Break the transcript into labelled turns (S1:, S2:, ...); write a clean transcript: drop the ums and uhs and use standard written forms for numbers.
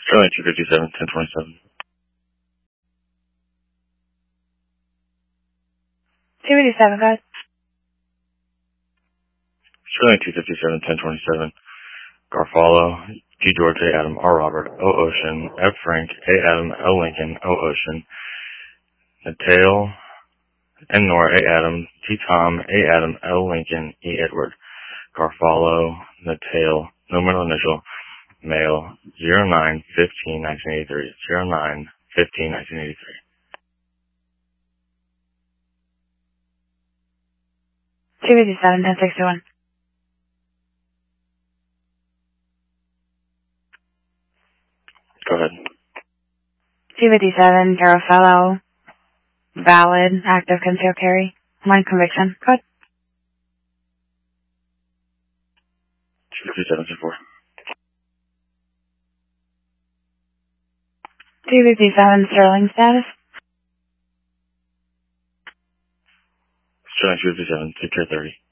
S1: Sterling 257, 1027.
S2: 257, guys.
S1: Sterling 257, 1027. Garfalo, G. George, A. Adam, R. Robert, O. Ocean, F. Frank, A. Adam, L. Lincoln, O. Ocean, Natale, N. Nora, A. Adam, T. Tom, A. Adam, L. Lincoln, E. Edward. Garfalo, Natale, no middle initial, male, 09-15-1983, 09-15-1983.
S2: 257, 1061.
S1: Go ahead.
S2: 257, Garofalo, valid, active concealed carry, one conviction. Good.
S1: 257-4.
S2: 257, Sterling status.
S1: Sterling 257, take care 30.